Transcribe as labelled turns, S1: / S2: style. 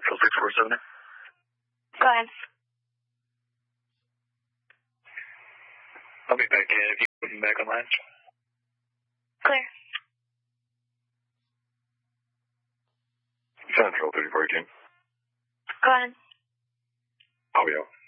S1: Central 647.
S2: Go ahead.
S1: I'll be back in if you put me back online.
S2: Clear.
S1: Central 3418.
S2: Go ahead.
S1: I'll be out.